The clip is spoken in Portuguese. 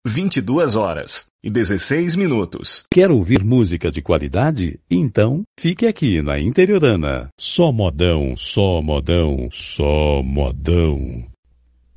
22h16. Quer ouvir música de qualidade? Então, fique aqui na Interiorana. Só modão, só modão, só modão.